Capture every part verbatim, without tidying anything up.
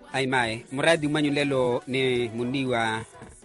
Ai mai, muradi mwanyu lelo ni muniwa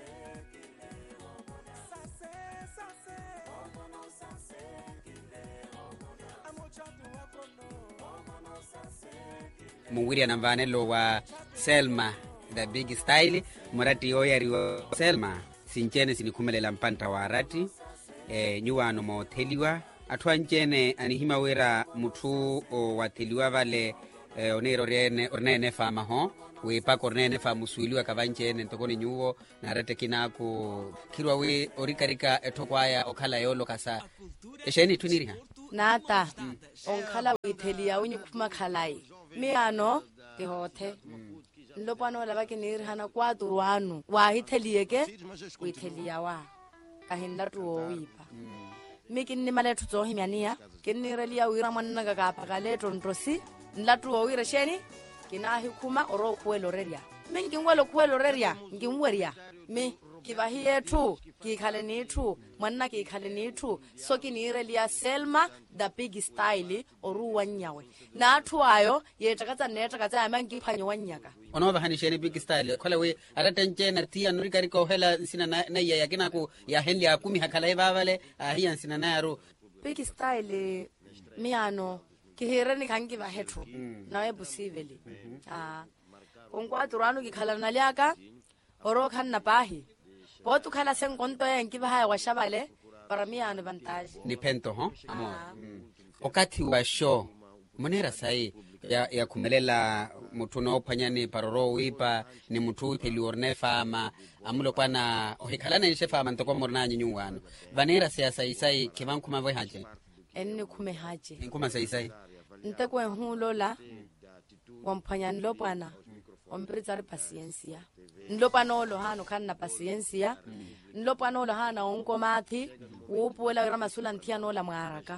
Munguria namvanelo wa Selma the Big Style murati oyari wa Selma sinchene sinikhumelela mpanta wa arati e, nyuwano motheliwa athuanchene anihima wera muthu o watheliwa vale e, onero rene ornene fama ho wepa kornene fama suiliwa kavanchene ntokoni nyuwo narete kinaku kirwa we orikarika etokwaya okhala yolo kasa esheni tuniriha nata mm. onkhala withelia unyukhuma khalai miano kihothe mm. nlopano lava kinirihana kwatu wanu wahithelieke withelia wa kahinla tuwo wipa mm. mi kinnimalethu tsohimyaniya kinnirelia wira mwanna kakapakaleto ntrosi nlatu wo wira sheni kinahikhuma oro khuwelo reria mi nkinwelo khuwelo reria nkinweria mi kivahi yethu kiikhale nithu mwanna kiikhale nithu so kinirelia Selma the Big Style oru wanyawe nathu ayo yetakatsa netakatsa ama nkiphanyo wanyaka onova hanisheni Big Style khola we aratenchena tia nurikari ko hela sina na, na ya yakina ku ya henli akumi hakhala evavale ahiya sina na yaro Big Style miano kihireni khangi va hethu mm. nawe busiveli mm-hmm. ah konkwatu ranu kikhala naliaka oro khanna pahi botu khala senkonto yenki bahaya washabale para miano vantage ni pento ho amor mm. okati wa show monera sai ya ya kumelela muthu no phanyani paroro wipa ni muthu theliorne fama amulo kwana ohikhalana ni fama ntoko morna nyuwano vanera sai sai sai kivankuma vo haje enni khume haje nkuma sai sai ntekwe hulola wamphanyani lopana ompritsa paciencia nlopano lo hano kanna paciencia nlopano lo hana onkomathi upuela ira masula nthiano la mwaraka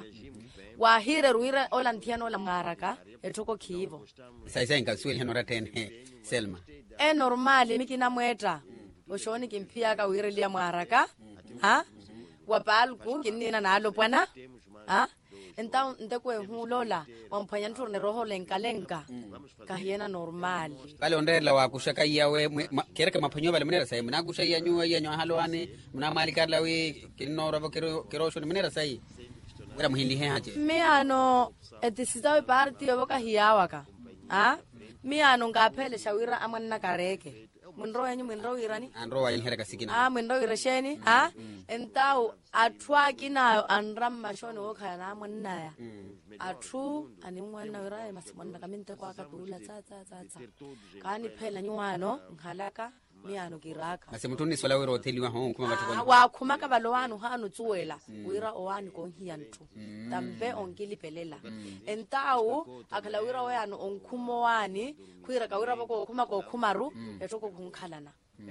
wahire ruire ola nthiano la mwaraka etoko khivo sai sai nkasueli hanora ten Selma e normali mikina mweta oshoni kimphia ka uire lia mwaraka ha wapalku kinina nalo pwana ha enta ntekwe hulola wamphanya nturne roho lenka lenka kahiena normali vale ondela wa kushaka yawe kereka maphanyo vale munera sai muna kusha yanyu yanyu halwane muna mali karla we kinoro vo kero kerosho munera sai wera muhindi he haje miano etisizawe party yo kahiyawa ka ha miano ngaphele shawira amanna kareke munro yanyu munro irani anro wa inhera kasikina ah munro irasheni ha entau atwa kinayo anram mashoni wokhana mannaya athu animwana wira masimonna kaminte kwa katula tsa tsa tsa tsa kani phela nyuwano nghalaka miano kiraka masemutuni sola wira hotheliwa ho kuma batho kona wa khuma ka balowano hanu tsuwela wira owani ko hiyantu tambe onkilipelela entau akhala wira wayano onkhumo wani khwira ka wira bako khuma ko khumaru etoko kunkhalana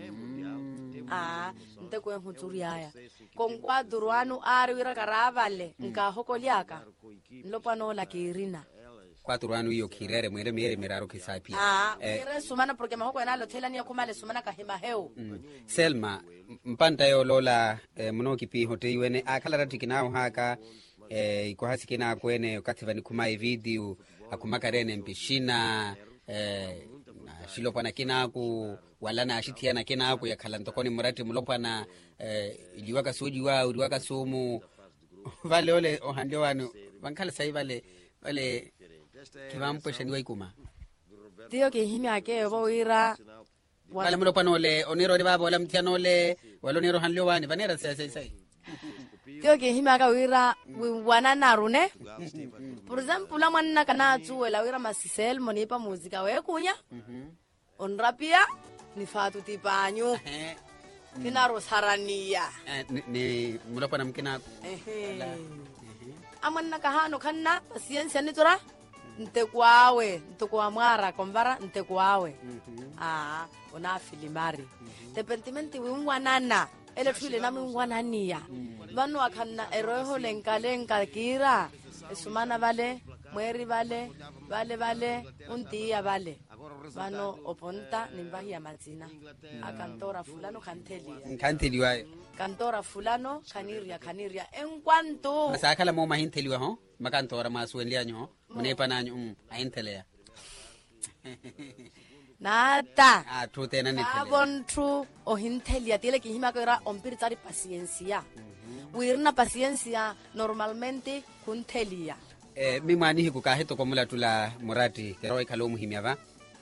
ah ntekwe mhutsuriaya konkwadurwanu ari wira karavale nka hokoliaka nlopano la kirina kwaturwanu iyo khirere mwere mere meraro kisapi ah ere sumana porque mahoko enalo thela ni akumale sumana kahema heu mm. Selma mpanta yo lola eh, muno kipi hoteiwene akhala ratikinaho haka eh, iko hasikina kwene kathivani kuma video akumakarene mpishina eh, shilopana kinaku wala na ashitiana kinaku yakhala ntokoni murati mulopana eh, iliwaka sojiwa uliwaka somu vale ole ohande wanu vankhala sai vale vale kivampwesha niwa ikuma tiyo kihimi ake bo wira wala mulopana ole onero de baba wala mtiano ole wala onero hanlio wani vanera sai sai sai tiyo kihimi aka wira wana narune por example la manna kana tsuwela wira masisel monipa muzika we kunya onrapia ni fatu tipanyu kinaro sarania ni mulopana mkina ehe amanna kahano kanna paciencia nitora ntekwawe ntekwa mwara kombara ntekwawe ah ona filimari depentimenti wingwanana ele thule nami ngwanania vanu akhanna eroho lenka lenka kira esumana vale mweri vale vale vale untia vale vano oponta nimbahi ya mazina akantora fulano kantelia kanteliwa kantora fulano kaniria kaniria enkwanto masakala mo mahinteliwa ho makantora masuenlianyo munepa nanyo um ahintelea nata a thu tena ne a bontru o hintelia tele ki hima kera ompiri tsari paciencia wirna paciencia normalmente kuntelia eh mi mani hiku ka heto komula tula murati kero ikalo muhimia ba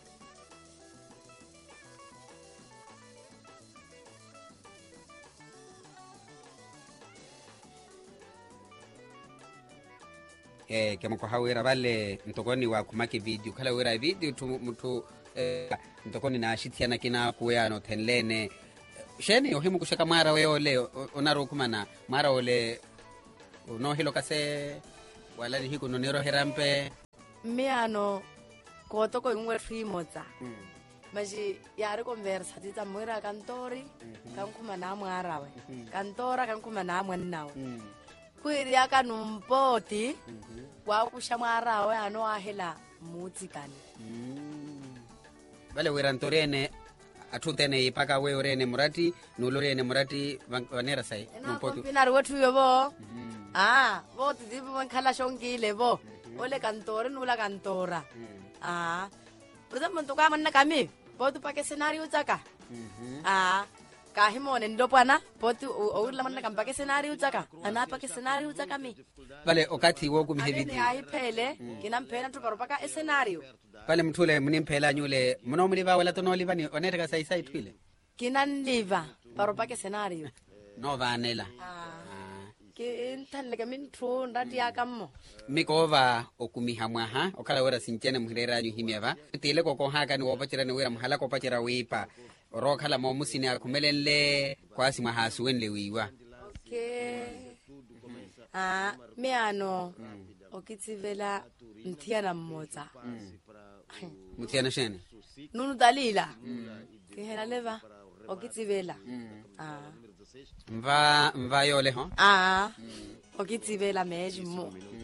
eh kemo ko hawera balle ntokoni wa kumake video kala wera video tu mtu eh, ntokoni na shitiana kina kuya no tenlene shene ohimu kushaka mara we ole onaro kumana mara ole no hilo kase wala ni hiku no nero herampe me ano ko to ko ngwe frimotsa mm. maji yare conversa tita mwera kantori mm -hmm. kankuma na mwarawe mm -hmm. kantora kankuma na mwannawe mm. kwiri aka numpoti mm -hmm. wa kushamwarawe ano ahela mutsikani mm. bale werantorene atutene ipaka we orene murati nulorene murati vanera sai numpoti pinari wetu yobo mm -hmm. ah bo tidipo bankhala shongile bo mm -hmm. ole kantori nula kantora mm -hmm. ah Pero muntu ka manna kami botu pake scenario tsaka mhm ah kahimone ndopana botu oula manna kam pake scenario tsaka ana pake scenario tsaka mi vale okati wo kumhevidi ai phele kinamphela tu paro paka scenario vale mthule munimphela nyule muno muliva wala to noliva ni oneteka sai sai twile kinanliva paro pake scenario no vanela ah ke inthanle ke minthu ndati yakammo mikova okumiha mwaha okala wera sinchene muhirera nyu himiava tile ko ko haka ni wopachira ni wera mhala ko pachira wipa orokhala mo musini akumelele kwasi mwahasu wenle wiwa okay ah me ano okitsivela nthiana mmotsa muthiana shene nunu dalila ke hela leva okitsivela ah mva mva yole ho ah okitsivela meji mo